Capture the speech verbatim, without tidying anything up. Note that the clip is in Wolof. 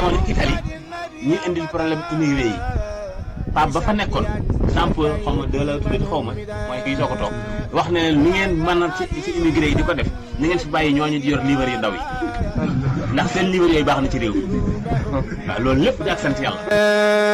jamono Italie ñuy indil problème immigré yi Pape ba fa nekkoon Sampo xaw ma de la tuddee xaw ma mooy kii soo ko toog wax ne lu ngeen mën a ci ci immigré yi di ko def ni ngeen fi bàyyi ñooñu di yor livre yu ndaw yi ndax seen livre yooyu baax na ci réew mi waaw loolu lépp di ak sant yàlla.